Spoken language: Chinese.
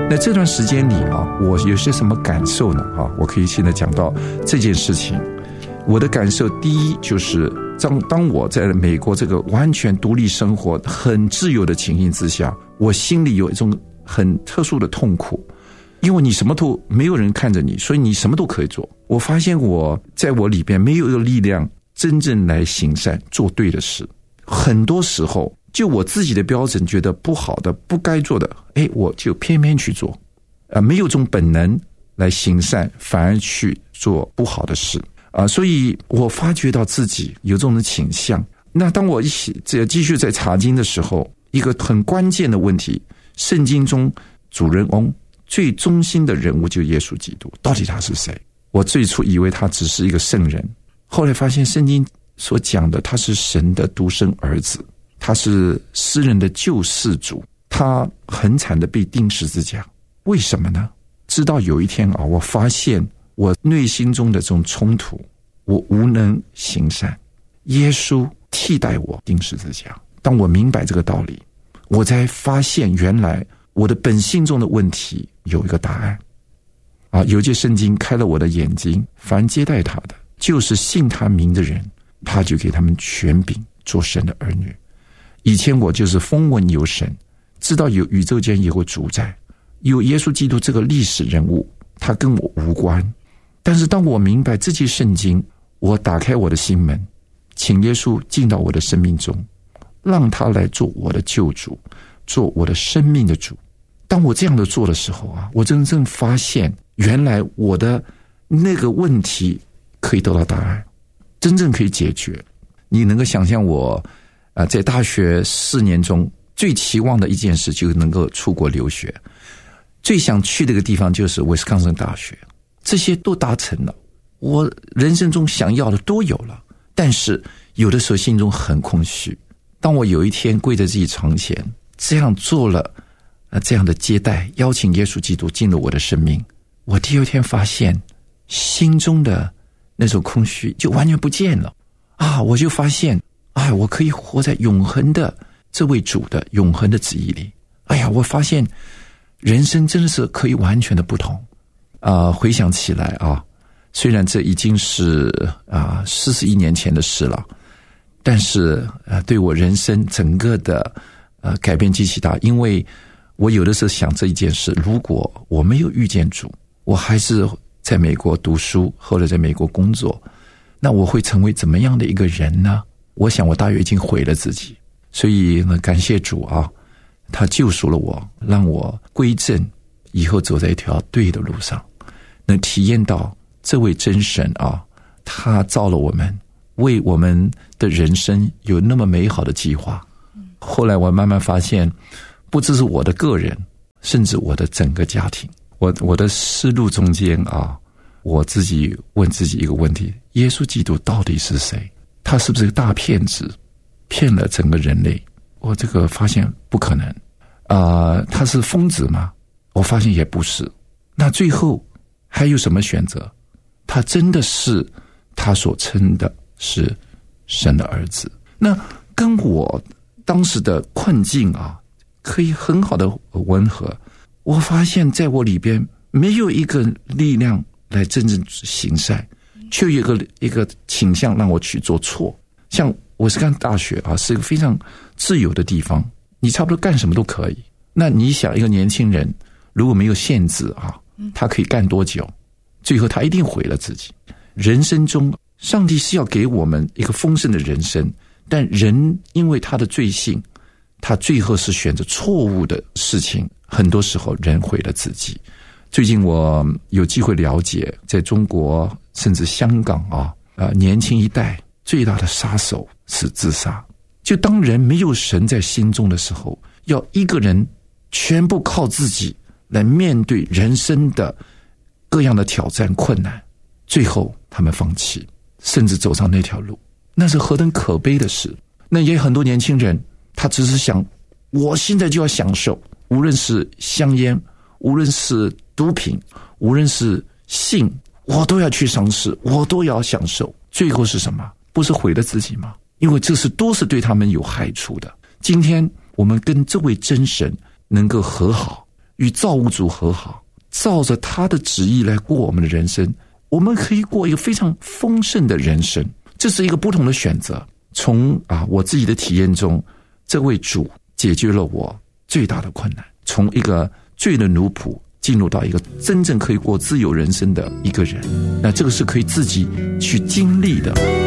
那这段时间里我有些什么感受呢？我可以现在讲到这件事情。我的感受，第一就是当我在美国这个完全独立生活、很自由的情形之下，我心里有一种很特殊的痛苦，因为你什么都没有人看着你，所以你什么都可以做。我发现我在我里边没有一个力量真正来行善做对的事，很多时候就我自己的标准觉得不好的不该做的，我就偏偏去做，没有这种本能来行善，反而去做不好的事所以我发觉到自己有这种倾向。那当我继续在查经的时候，一个很关键的问题，圣经中主人翁最中心的人物就是耶稣基督，到底他是谁？我最初以为他只是一个圣人，后来发现圣经所讲的他是神的独生儿子，他是世人的救世主，他很惨的被钉十字架。为什么呢？直到有一天我发现我内心中的这种冲突，我无能行善，耶稣替代我钉十字架。当我明白这个道理，我才发现原来我的本性中的问题有一个答案有些圣经开了我的眼睛，凡接待他的，就是信他名的人，他就给他们权柄做神的儿女。以前我就是风闻有神，知道有宇宙间有个主宰，有耶稣基督这个历史人物，他跟我无关。但是当我明白这些圣经，我打开我的心门，请耶稣进到我的生命中，让他来做我的救主，做我的生命的主。当我这样的做的时候我真正发现原来我的那个问题可以得到答案，真正可以解决。你能够想象我在大学4年中最期望的一件事就是能够出国留学，最想去的一个地方就是威斯康星大学，这些都达成了，我人生中想要的都有了。但是有的时候心中很空虚。当我有一天跪在自己床前，这样做了这样的接待，邀请耶稣基督进入我的生命，我第二天发现心中的那种空虚就完全不见了我就发现我可以活在永恒的这位主的永恒的旨意里。我发现人生真的是可以完全的不同回想起来虽然这已经是41年前的事了，但是对我人生整个的改变极其大。因为我有的时候想这一件事，如果我没有遇见主，我还是在美国读书，后来在美国工作，那我会成为怎么样的一个人呢？我想我大约已经毁了自己。所以呢，感谢主他救赎了我，让我归正，以后走在一条对的路上，能体验到这位真神他造了我们，为我们的人生有那么美好的计划。后来我慢慢发现，不只是我的个人，甚至我的整个家庭。我的思路中间我自己问自己一个问题：耶稣基督到底是谁？他是不是个大骗子，骗了整个人类？我这个发现不可能。他是疯子吗？我发现也不是。那最后还有什么选择？他真的是他所称的是神的儿子。那跟我当时的困境可以很好的吻合。我发现在我里边没有一个力量来真正行善，却有一个倾向让我去做错。像我是干大学是一个非常自由的地方，你差不多干什么都可以。那你想一个年轻人如果没有限制他可以干多久？最后他一定毁了自己。人生中上帝是要给我们一个丰盛的人生，但人因为他的罪性，他最后是选择错误的事情，很多时候人毁了自己。最近我有机会了解，在中国甚至香港年轻一代最大的杀手是自杀。就当人没有神在心中的时候，要一个人全部靠自己来面对人生的各样的挑战困难，最后他们放弃，甚至走上那条路，那是何等可悲的事。那也有很多年轻人，他只是想我现在就要享受，无论是香烟，无论是毒品，无论是性，我都要去尝试，我都要享受。最后是什么？不是毁了自己吗？因为这都是对他们有害处的。今天我们跟这位真神能够和好， 与造物主和好，照着他的旨意来过我们的人生，我们可以过一个非常丰盛的人生。这是一个不同的选择。从我自己的体验中，这位主解决了我最大的困难，从一个罪的奴仆进入到一个真正可以过自由人生的一个人。那这个是可以自己去经历的。